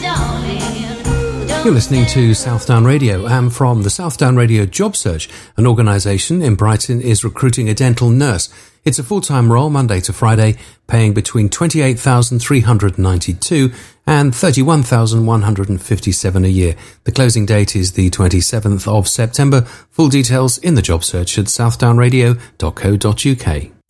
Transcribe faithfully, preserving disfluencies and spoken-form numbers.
You're listening to Southdown Radio, and from the Southdown Radio Job Search, an organisation in Brighton is recruiting a dental nurse. It's a full-time role, Monday to Friday, paying between twenty-eight thousand three hundred ninety-two pounds and thirty-one thousand one hundred fifty-seven pounds a year. The closing date is the twenty-seventh of September. Full details in the job search at southdown radio dot co dot uk.